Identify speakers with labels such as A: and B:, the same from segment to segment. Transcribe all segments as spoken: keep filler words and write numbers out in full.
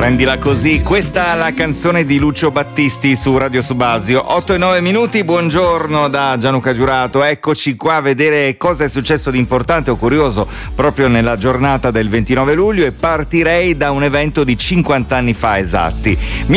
A: Prendila così, questa è la canzone di Lucio Battisti su Radio Subasio. otto e nove minuti, buongiorno da Gianluca Giurato. Eccoci qua a vedere cosa è successo di importante o curioso proprio nella giornata del ventinove luglio, e partirei da un evento di cinquanta anni fa esatti.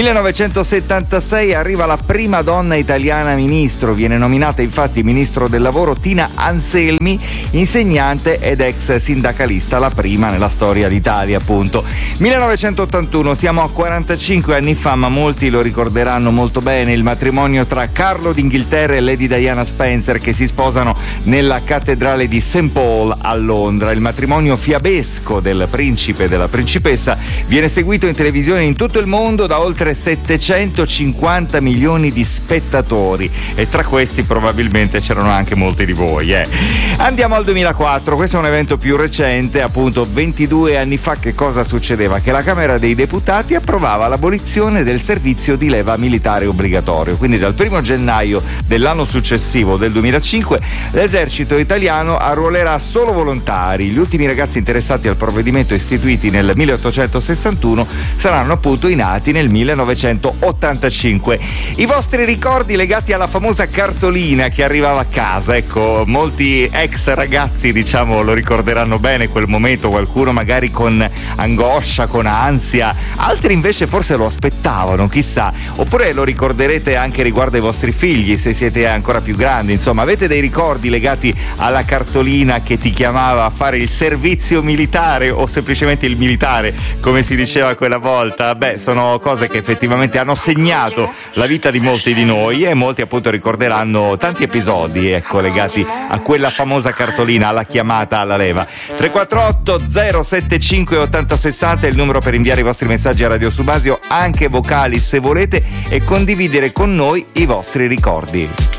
A: millenovecentosettantasei arriva la prima donna italiana ministro, viene nominata infatti ministro del lavoro Tina Anselmi, insegnante ed ex sindacalista, la prima nella storia d'Italia appunto. millenovecentottantuno, siamo a quarantacinque anni fa, ma molti lo ricorderanno molto bene, il matrimonio tra Carlo d'Inghilterra e Lady Diana Spencer, che si sposano nella cattedrale di Saint Paul a Londra. Il matrimonio fiabesco del principe e della principessa viene seguito in televisione in tutto il mondo da oltre settecentocinquanta milioni di spettatori, e tra questi probabilmente c'erano anche molti di voi. Eh. Andiamo al duemilaquattro, questo è un evento più recente, appunto ventidue anni fa. Che cosa succedeva? Che la Camera dei Deputati approvava l'abolizione del servizio di leva militare obbligatorio, quindi dal primo gennaio dell'anno successivo, del duemilacinque, l'esercito italiano arruolerà solo volontari. Gli ultimi ragazzi interessati al provvedimento, istituiti nel milleottocentosessantuno, saranno appunto i nati nel millenovecentottantacinque. I vostri ricordi legati alla famosa cartolina che arrivava a casa, ecco, molti ex ragazzi diciamo lo ricorderanno bene quel momento, qualcuno magari con angoscia, con ansia, altri invece forse lo aspettavano, chissà, oppure lo ricorderete anche riguardo ai vostri figli se siete ancora più grandi. Insomma, avete dei ricordi legati alla cartolina che ti chiamava a fare il servizio militare, o semplicemente il militare come si diceva quella volta? Beh, sono cose che effettivamente hanno segnato la vita di molti di noi, e molti appunto ricorderanno tanti episodi, ecco, legati a quella famosa cartolina, alla chiamata alla leva. tre quattro otto zero sette cinque otto zero sei zero è il numero per inviare i vostri messaggi a Radio Subasio, anche vocali se volete, e condividere con noi i vostri ricordi.